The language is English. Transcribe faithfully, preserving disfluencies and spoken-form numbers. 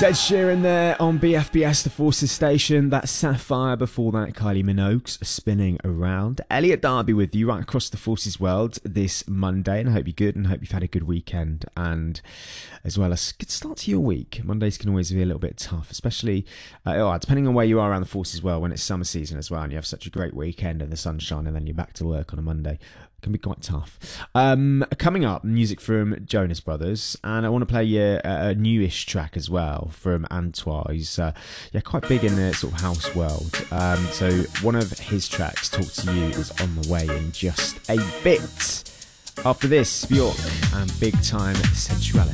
Ed Sheeran there on B F B S, the Forces station. That's Sapphire. Before that, Kylie Minogue's Spinning Around. Elliot Darby with you right across the Forces world this Monday, and I hope you're good and hope you've had a good weekend, and as well as a good start to your week. Mondays can always be a little bit tough, especially uh, oh, depending on where you are around the Forces world when it's summer season as well, and you have such a great weekend and the sunshine, and then you're back to work on a Monday. Can be quite tough. Um, coming up, music from Jonas Brothers, and I want to play you a, a newish track as well from Antoine. He's uh, yeah, quite big in the sort of house world. Um, so one of his tracks, Talk to You, is on the way in just a bit. After this, Bjork and Big Time Sensuality.